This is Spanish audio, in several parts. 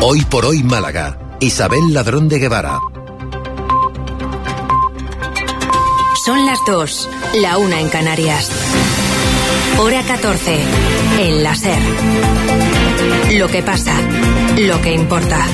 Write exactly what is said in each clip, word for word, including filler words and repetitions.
Hoy por hoy Málaga. Isabel Ladrón de Guevara. Son las dos, la una en Canarias. Hora catorce, en la SER. Lo que pasa, lo que importa.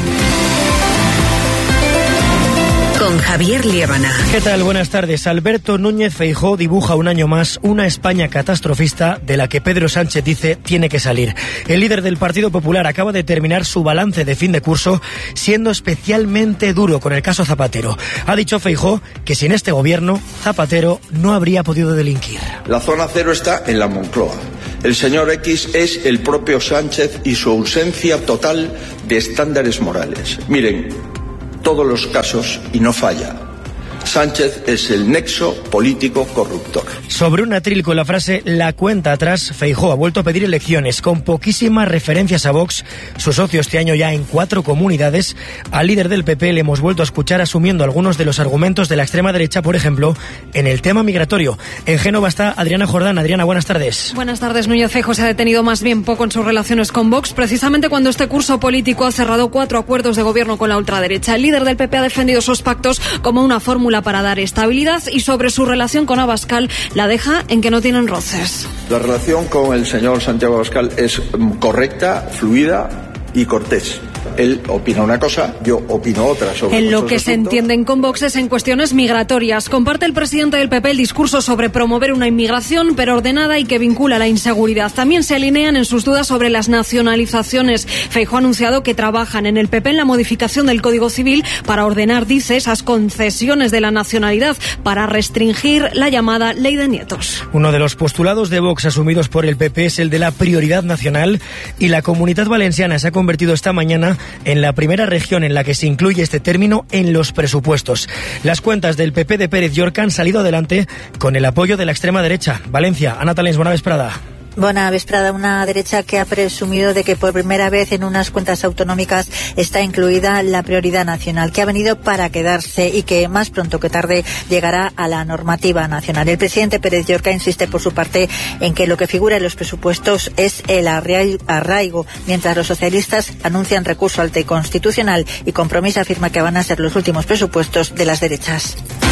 Con Javier Liébana. ¿Qué tal? Buenas tardes. Alberto Núñez Feijóo dibuja un año más una España catastrofista de la que Pedro Sánchez dice tiene que salir. El líder del Partido Popular acaba de terminar su balance de fin de curso siendo especialmente duro con el caso Zapatero. Ha dicho Feijóo que sin este gobierno Zapatero no habría podido delinquir. La zona cero está en la Moncloa. El señor X es el propio Sánchez y su ausencia total de estándares morales. Miren, todos los casos y no falla. Sánchez es el nexo político corruptor. Sobre un atril con la frase "la cuenta atrás", Feijóo ha vuelto a pedir elecciones con poquísimas referencias a Vox, su socio este año ya en cuatro comunidades. Al líder del P P le hemos vuelto a escuchar asumiendo algunos de los argumentos de la extrema derecha, por ejemplo, en el tema migratorio. En Génova está Adriana Jordán. Adriana, buenas tardes. Buenas tardes. Núñez Feijóo se ha detenido más bien poco en sus relaciones con Vox, precisamente cuando este curso político ha cerrado cuatro acuerdos de gobierno con la ultraderecha. El líder del P P ha defendido sus pactos como una fórmula para dar estabilidad y sobre su relación con Abascal la deja en que no tienen roces. La relación con el señor Santiago Abascal es correcta, fluida y cortés. Él opina una cosa, yo opino otra sobre En lo que asuntos. se entienden con Vox es en cuestiones migratorias. Comparte el presidente del P P el discurso sobre promover una inmigración, pero ordenada y que vincula la inseguridad. También se alinean en sus dudas sobre las nacionalizaciones. Feijóo ha anunciado que trabajan en el P P en la modificación del Código Civil para ordenar, dice, esas concesiones de la nacionalidad para restringir la llamada ley de nietos. Uno de los postulados de Vox asumidos por el P P es el de la prioridad nacional, y la Comunidad Valenciana se ha convertido esta mañana en la primera región en la que se incluye este término en los presupuestos. Las cuentas del P P de Pérez Llorca han salido adelante con el apoyo de la extrema derecha. Valencia, Ana Talens, buena vesprada. Buena vesprada. Una derecha que ha presumido de que por primera vez en unas cuentas autonómicas está incluida la prioridad nacional, que ha venido para quedarse y que más pronto que tarde llegará a la normativa nacional. El presidente Pérez Llorca insiste por su parte en que lo que figura en los presupuestos es el arraigo, mientras los socialistas anuncian recurso al Constitucional y Compromís afirma que van a ser los últimos presupuestos de las derechas.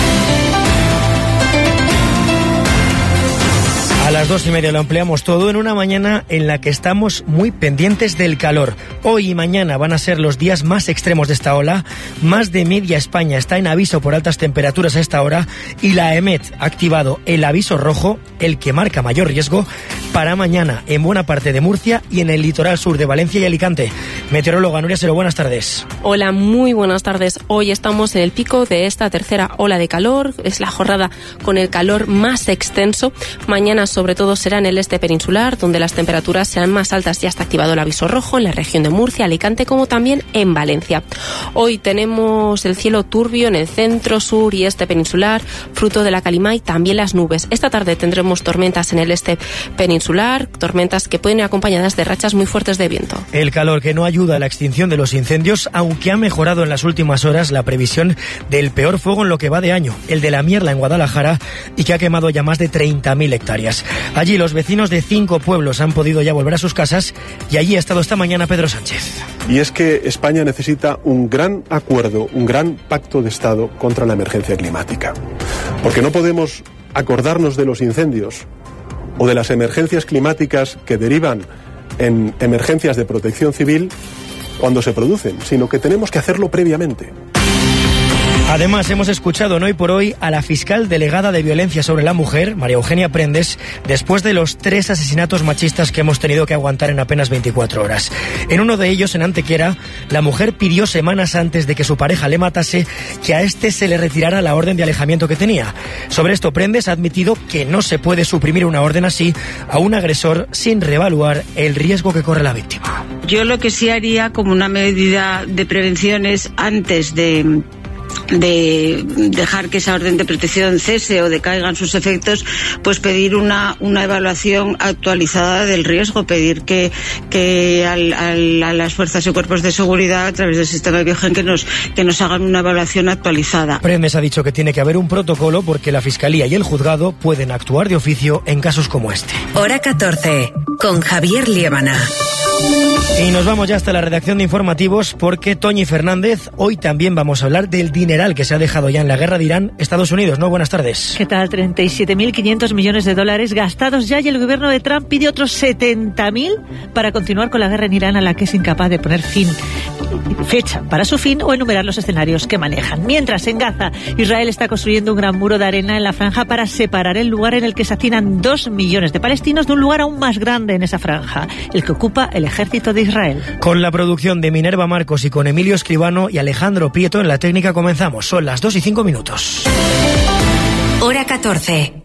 A las dos y media lo ampliamos todo en una mañana en la que estamos muy pendientes del calor. Hoy y mañana van a ser los días más extremos de esta ola. Más de media España está en aviso por altas temperaturas a esta hora y la EMET ha activado el aviso rojo, el que marca mayor riesgo, para mañana en buena parte de Murcia y en el litoral sur de Valencia y Alicante. Meteoróloga Nuria Sero, buenas tardes. Hola, muy buenas tardes. Hoy estamos en el pico de esta tercera ola de calor. Es la jornada con el calor más extenso. Mañana sobre todo será en el este peninsular, donde las temperaturas serán más altas. Ya está activado el aviso rojo en la región de Murcia, Alicante, como también en Valencia. Hoy tenemos el cielo turbio en el centro, sur y este peninsular, fruto de la calima y también las nubes. Esta tarde tendremos tormentas en el este peninsular, tormentas que pueden ir acompañadas de rachas muy fuertes de viento. El calor que no ayuda a la extinción de los incendios, aunque ha mejorado en las últimas horas la previsión del peor fuego en lo que va de año, el de la Mierla en Guadalajara, y que ha quemado ya más de treinta mil hectáreas. Allí los vecinos de cinco pueblos han podido ya volver a sus casas y allí ha estado esta mañana Pedro Sánchez. Y es que España necesita un gran acuerdo, un gran pacto de Estado contra la emergencia climática. Porque no podemos acordarnos de los incendios o de las emergencias climáticas que derivan en emergencias de protección civil cuando se producen, sino que tenemos que hacerlo previamente. Además, hemos escuchado en Hoy por Hoy a la fiscal delegada de violencia sobre la mujer, María Eugenia Prendes, después de los tres asesinatos machistas que hemos tenido que aguantar en apenas veinticuatro horas. En uno de ellos, en Antequera, la mujer pidió semanas antes de que su pareja le matase que a este se le retirara la orden de alejamiento que tenía. Sobre esto, Prendes ha admitido que no se puede suprimir una orden así a un agresor sin reevaluar el riesgo que corre la víctima. Yo lo que sí haría como una medida de prevención es antes de de dejar que esa orden de protección cese o decaigan sus efectos, pues pedir una, una evaluación actualizada del riesgo, pedir que, que al, al, a las fuerzas y cuerpos de seguridad a través del sistema Biogen que nos, que nos hagan una evaluación actualizada. Prendes ha dicho que tiene que haber un protocolo porque la Fiscalía y el Juzgado pueden actuar de oficio en casos como este. Hora catorce, con Javier Liébana. Y nos vamos ya hasta la redacción de informativos porque Toñi Fernández, hoy también vamos a hablar del dineral que se ha dejado ya en la guerra de Irán, Estados Unidos, ¿no? Buenas tardes. ¿Qué tal? treinta y siete mil quinientos millones de dólares gastados ya y el gobierno de Trump pide otros setenta mil para continuar con la guerra en Irán a la que es incapaz de poner fin, fecha para su fin o enumerar los escenarios que manejan. Mientras en Gaza, Israel está construyendo un gran muro de arena en la franja para separar el lugar en el que se hacinan dos millones de palestinos de un lugar aún más grande en esa franja, el que ocupa el ejército de Israel. Con la producción de Minerva Marcos y con Emilio Escribano y Alejandro Prieto en la técnica comenzamos. Son las dos y cinco minutos. Hora catorce.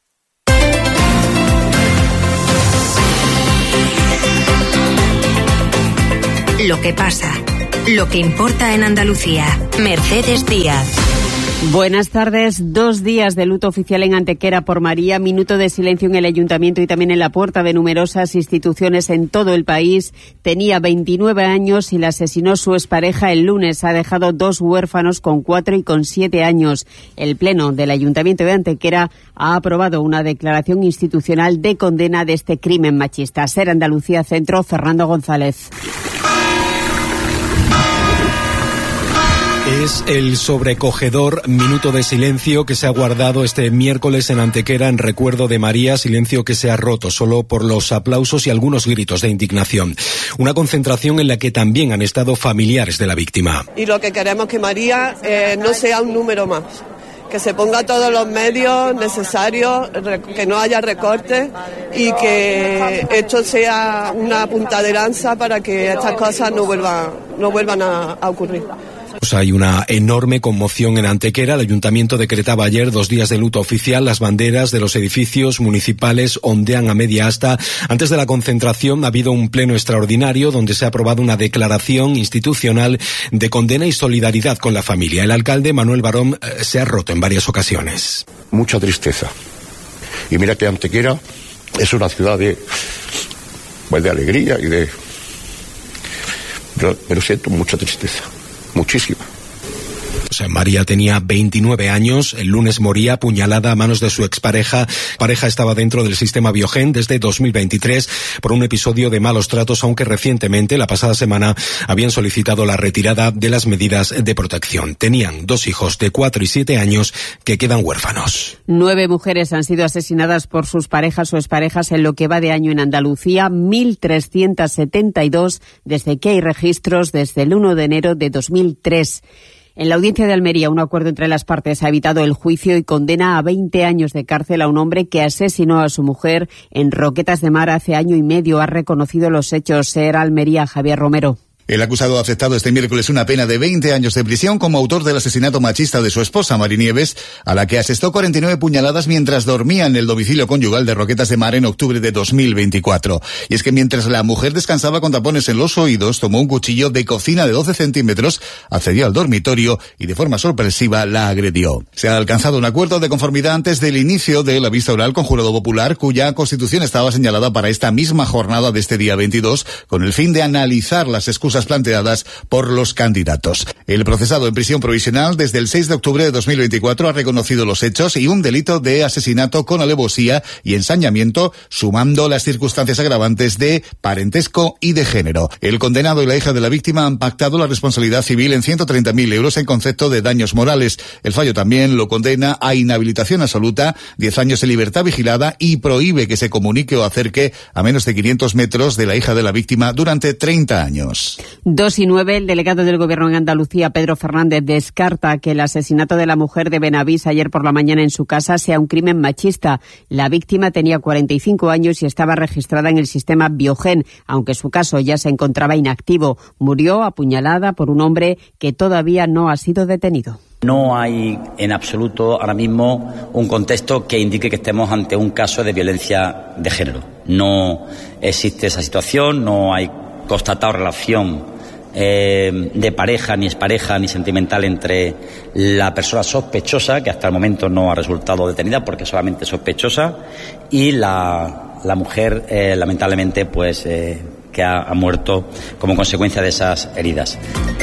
Lo que pasa, lo que importa en Andalucía. Mercedes Díaz. Buenas tardes. Dos días de luto oficial en Antequera por María, minuto de silencio en el Ayuntamiento y también en la puerta de numerosas instituciones en todo el país. Tenía veintinueve años y la asesinó su expareja el lunes. Ha dejado dos huérfanos con cuatro y con siete años. El Pleno del Ayuntamiento de Antequera ha aprobado una declaración institucional de condena de este crimen machista. Ser Andalucía Centro, Fernando González. Es el sobrecogedor minuto de silencio que se ha guardado este miércoles en Antequera en recuerdo de María, silencio que se ha roto solo por los aplausos y algunos gritos de indignación. Una concentración en la que también han estado familiares de la víctima. Y lo que queremos es que María eh, no sea un número más, que se ponga todos los medios necesarios, que no haya recortes y que esto sea una punta de lanza para que estas cosas no vuelvan, no vuelvan a, a ocurrir. Pues hay una enorme conmoción en Antequera. El Ayuntamiento decretaba ayer dos días de luto oficial. Las banderas de los edificios municipales ondean a media asta. Antes de la concentración ha habido un pleno extraordinario donde se ha aprobado una declaración institucional de condena y solidaridad con la familia. El alcalde Manuel Barón eh, se ha roto en varias ocasiones. Mucha tristeza. Y mira que Antequera es una ciudad de, pues de alegría y de... Pero, pero siento mucha tristeza. Muchísima. O sea, María tenía veintinueve años, el lunes moría apuñalada a manos de su expareja. Pareja estaba dentro del sistema Biogen desde dos mil veintitrés por un episodio de malos tratos, aunque recientemente, la pasada semana, habían solicitado la retirada de las medidas de protección. Tenían dos hijos de cuatro y siete años que quedan huérfanos. Nueve mujeres han sido asesinadas por sus parejas o exparejas en lo que va de año en Andalucía, mil trescientas setenta y dos desde que hay registros desde el uno de enero de dos mil tres. En la audiencia de Almería, un acuerdo entre las partes ha evitado el juicio y condena a veinte años de cárcel a un hombre que asesinó a su mujer en Roquetas de Mar hace año y medio. Ha reconocido los hechos. Ser Almería, Javier Romero. El acusado ha aceptado este miércoles una pena de veinte años de prisión como autor del asesinato machista de su esposa, Mari Nieves, a la que asestó cuarenta y nueve puñaladas mientras dormía en el domicilio conyugal de Roquetas de Mar en octubre de dos mil veinticuatro. Y es que mientras la mujer descansaba con tapones en los oídos, tomó un cuchillo de cocina de doce centímetros, accedió al dormitorio y de forma sorpresiva la agredió. Se ha alcanzado un acuerdo de conformidad antes del inicio de la vista oral con jurado popular, cuya constitución estaba señalada para esta misma jornada de este día veintidós, con el fin de analizar las excusas planteadas por los candidatos. El procesado en prisión provisional desde el seis de octubre de dos mil veinticuatro ha reconocido los hechos y un delito de asesinato con alevosía y ensañamiento, sumando las circunstancias agravantes de parentesco y de género. El condenado y la hija de la víctima han pactado la responsabilidad civil en ciento treinta mil euros en concepto de daños morales. El fallo también lo condena a inhabilitación absoluta, diez años de libertad vigilada y prohíbe que se comunique o acerque a menos de quinientos metros de la hija de la víctima durante treinta años. Dos y nueve, el delegado del Gobierno en Andalucía, Pedro Fernández, descarta que el asesinato de la mujer de Benavís ayer por la mañana en su casa sea un crimen machista. La víctima tenía cuarenta y cinco años y estaba registrada en el sistema Biogen, aunque su caso ya se encontraba inactivo. Murió apuñalada por un hombre que todavía no ha sido detenido. No hay en absoluto ahora mismo un contexto que indique que estemos ante un caso de violencia de género. No existe esa situación, no hay constatado relación eh, de pareja, ni expareja, ni sentimental entre la persona sospechosa, que hasta el momento no ha resultado detenida porque es solamente sospechosa, y la, la mujer, eh, lamentablemente, pues eh, que ha, ha muerto como consecuencia de esas heridas.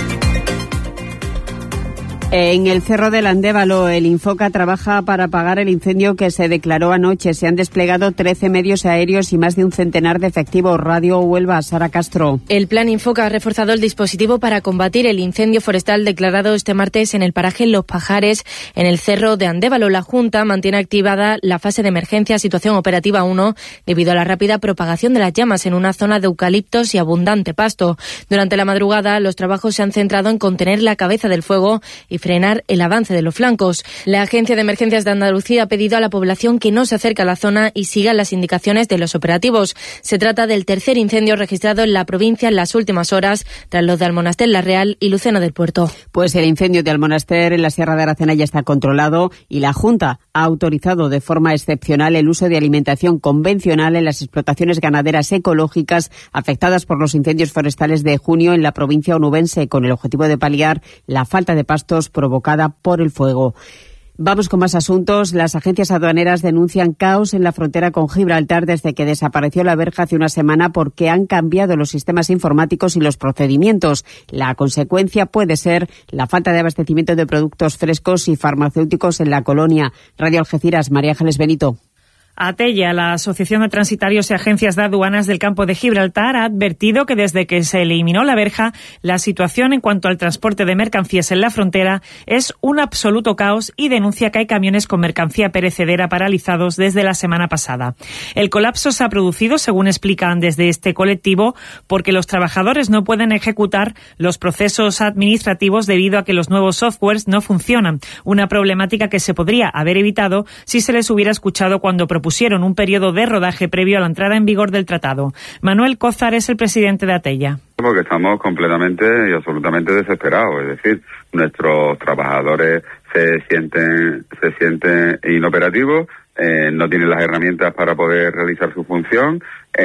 En el Cerro del Andévalo, el Infoca trabaja para apagar el incendio que se declaró anoche. Se han desplegado trece medios aéreos y más de un centenar de efectivos. Radio Huelva, Sara Castro. El Plan Infoca ha reforzado el dispositivo para combatir el incendio forestal declarado este martes en el paraje Los Pajares, en el Cerro de Andévalo. La Junta mantiene activada la fase de emergencia situación operativa uno debido a la rápida propagación de las llamas en una zona de eucaliptos y abundante pasto. Durante la madrugada, los trabajos se han centrado en contener la cabeza del fuego y frenar el avance de los flancos. La Agencia de Emergencias de Andalucía ha pedido a la población que no se acerque a la zona y siga las indicaciones de los operativos. Se trata del tercer incendio registrado en la provincia en las últimas horas, tras los de Almonaster, La Real y Lucena del Puerto. Pues el incendio de Almonaster en la Sierra de Aracena ya está controlado y la Junta ha autorizado de forma excepcional el uso de alimentación convencional en las explotaciones ganaderas ecológicas afectadas por los incendios forestales de junio en la provincia onubense, con el objetivo de paliar la falta de pastos provocada por el fuego. Vamos con más asuntos. Las agencias aduaneras denuncian caos en la frontera con Gibraltar desde que desapareció la verja hace una semana porque han cambiado los sistemas informáticos y los procedimientos. La consecuencia puede ser la falta de abastecimiento de productos frescos y farmacéuticos en la colonia. Radio Algeciras, María Ángeles Benito. Atella, la Asociación de Transitarios y Agencias de Aduanas del Campo de Gibraltar, ha advertido que desde que se eliminó la verja, la situación en cuanto al transporte de mercancías en la frontera es un absoluto caos y denuncia que hay camiones con mercancía perecedera paralizados desde la semana pasada. El colapso se ha producido, según explican desde este colectivo, porque los trabajadores no pueden ejecutar los procesos administrativos debido a que los nuevos softwares no funcionan, una problemática que se podría haber evitado si se les hubiera escuchado cuando propusieron pusieron un periodo de rodaje previo a la entrada en vigor del tratado. Manuel Cózar es el presidente de Atella. Porque estamos completamente y absolutamente desesperados, es decir, nuestros trabajadores se sienten se sienten inoperativos, eh, no tienen las herramientas para poder realizar su función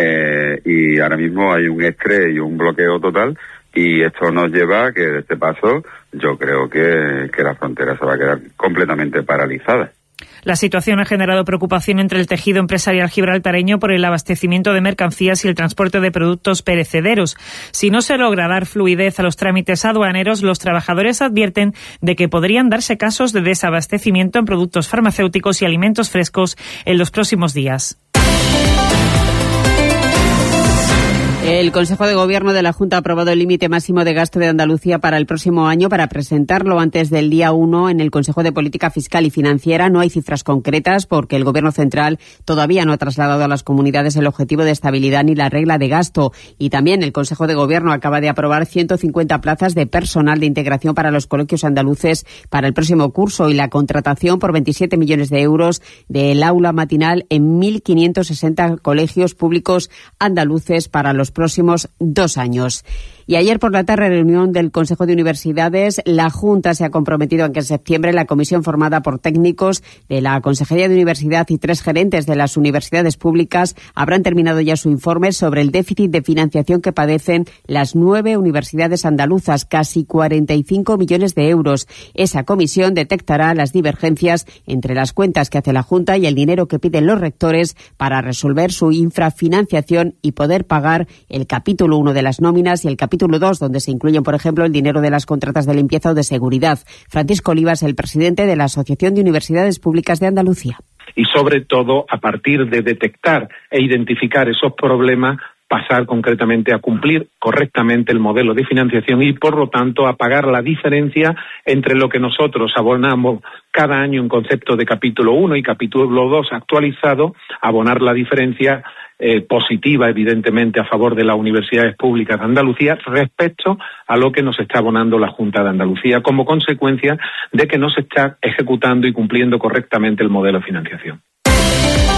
eh, y ahora mismo hay un estrés y un bloqueo total y esto nos lleva a que de este paso yo creo que, que la frontera se va a quedar completamente paralizada. La situación ha generado preocupación entre el tejido empresarial gibraltareño por el abastecimiento de mercancías y el transporte de productos perecederos. Si no se logra dar fluidez a los trámites aduaneros, los trabajadores advierten de que podrían darse casos de desabastecimiento en productos farmacéuticos y alimentos frescos en los próximos días. El Consejo de Gobierno de la Junta ha aprobado el límite máximo de gasto de Andalucía para el próximo año para presentarlo antes del día uno en el Consejo de Política Fiscal y Financiera. No hay cifras concretas porque el Gobierno central todavía no ha trasladado a las comunidades el objetivo de estabilidad ni la regla de gasto. Y también el Consejo de Gobierno acaba de aprobar ciento cincuenta plazas de personal de integración para los colegios andaluces para el próximo curso y la contratación por veintisiete millones de euros del aula matinal en mil quinientos sesenta colegios públicos andaluces para los próximos dos años. Y ayer por la tarde, reunión del Consejo de Universidades, la Junta se ha comprometido a que en septiembre la comisión formada por técnicos de la Consejería de Universidad y tres gerentes de las universidades públicas habrán terminado ya su informe sobre el déficit de financiación que padecen las nueve universidades andaluzas, casi cuarenta y cinco millones de euros. Esa comisión detectará las divergencias entre las cuentas que hace la Junta y el dinero que piden los rectores para resolver su infrafinanciación y poder pagar el capítulo uno de las nóminas y el capítulo dos, donde se incluyen, por ejemplo, el dinero de las contratas de limpieza o de seguridad. Francisco Olivas, el presidente de la Asociación de Universidades Públicas de Andalucía. Y sobre todo, a partir de detectar e identificar esos problemas, pasar concretamente a cumplir correctamente el modelo de financiación y, por lo tanto, a pagar la diferencia entre lo que nosotros abonamos cada año en concepto de capítulo uno y capítulo dos actualizado, abonar la diferencia Eh, positiva, evidentemente, a favor de las universidades públicas de Andalucía respecto a lo que nos está abonando la Junta de Andalucía como consecuencia de que no se está ejecutando y cumpliendo correctamente el modelo de financiación.